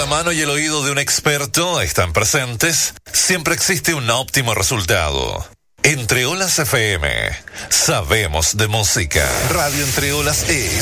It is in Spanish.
la mano y el oído de un experto están presentes, siempre existe un óptimo resultado. Entre Olas FM, sabemos de música. Radio Entre Olas es